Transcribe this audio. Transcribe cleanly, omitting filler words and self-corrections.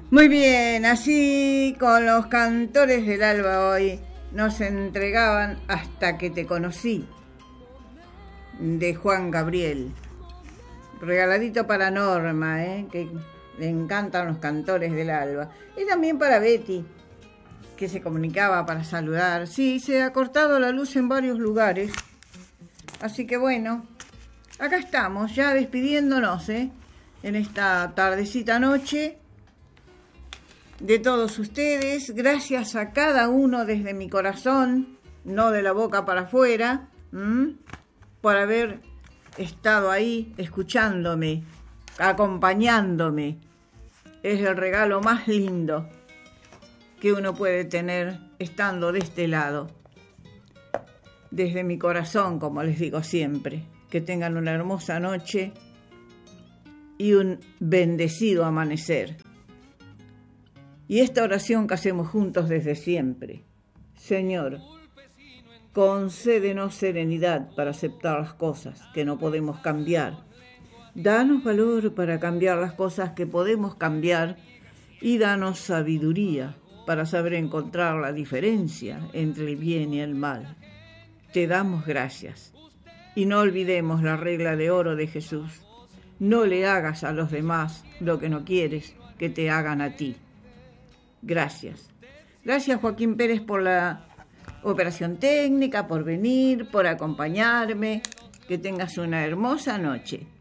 Muy bien, así con los cantores del alba hoy nos entregaban Hasta que te conocí, de Juan Gabriel. Regaladito para Norma, que le encantan los cantores del alba. Y también para Betty, que se comunicaba para saludar. Sí, se ha cortado la luz en varios lugares. Así que bueno, acá estamos ya despidiéndonos, en esta tardecita noche. De todos ustedes, gracias a cada uno desde mi corazón, no de la boca para afuera, por haber estado ahí escuchándome, acompañándome. Es el regalo más lindo que uno puede tener estando de este lado. Desde mi corazón, como les digo siempre, que tengan una hermosa noche y un bendecido amanecer. Y esta oración que hacemos juntos desde siempre. Señor, concédenos serenidad para aceptar las cosas que no podemos cambiar. Danos valor para cambiar las cosas que podemos cambiar y danos sabiduría para saber encontrar la diferencia entre el bien y el mal. Te damos gracias. Y no olvidemos la regla de oro de Jesús. No le hagas a los demás lo que no quieres que te hagan a ti. Gracias. Gracias, Joaquín Pérez, por la operación técnica, por venir, por acompañarme. Que tengas una hermosa noche.